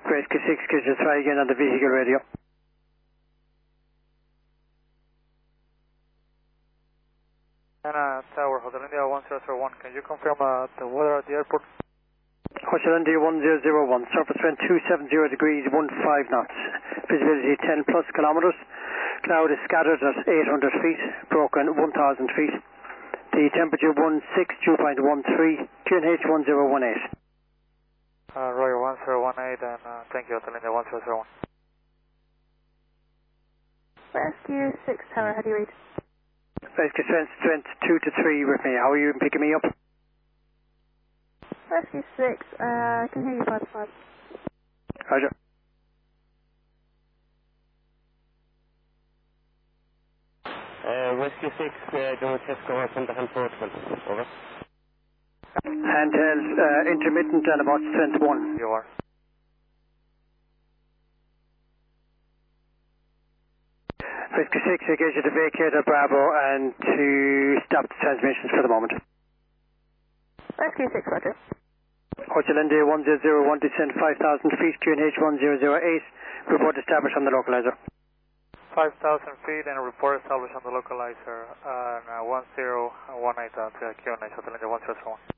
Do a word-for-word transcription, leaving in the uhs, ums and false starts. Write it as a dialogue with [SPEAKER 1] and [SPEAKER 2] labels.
[SPEAKER 1] Rescue six, could you try again on the vehicle radio?
[SPEAKER 2] Uh, Tower, Hotel India one zero zero one, can you confirm uh, the weather at the airport?
[SPEAKER 1] Hotel India one zero zero one, surface wind two seven zero degrees, one five knots, visibility ten plus kilometres, cloud is scattered at eight hundred feet, broken one thousand feet, the temperature one six, dew point one three, Q N H one zero one eight.
[SPEAKER 2] Uh, Roger one zero one eight, and uh, thank you, Hotel India one zero zero one.
[SPEAKER 3] Rescue six Tower, how do you read?
[SPEAKER 1] Rescue strength, strength two to three with me. How are you picking me up?
[SPEAKER 3] Rescue six, uh, I can hear you five to five.
[SPEAKER 1] Roger.
[SPEAKER 4] Uh, Rescue six, uh, going to test cover from the hand protocol. Over.
[SPEAKER 1] Handheld, uh, intermittent and about strength one.
[SPEAKER 2] You are.
[SPEAKER 1] Rescue six, I get you to vacate at Bravo and to stop the transmissions for the moment.
[SPEAKER 3] Rescue six, Roger.
[SPEAKER 1] Hotel India one zero zero one, descend five thousand feet, Q N H one zero zero eight, report established on the localizer.
[SPEAKER 2] five thousand feet and report established on the localizer, uh, one zero one eight at uh, Q N H, Hotel India one zero zero one.